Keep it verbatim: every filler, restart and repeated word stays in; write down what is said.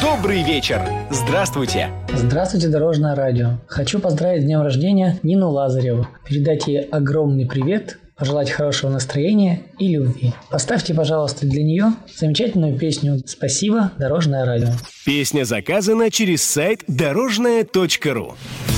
Добрый вечер! Здравствуйте! Здравствуйте, Дорожное радио. Хочу поздравить с днем рождения Нину Лазареву. Передать ей огромный привет, пожелать хорошего настроения и любви. Поставьте, пожалуйста, для нее замечательную песню «Спасибо, Дорожное радио». Песня заказана через сайт дорожное точка ру.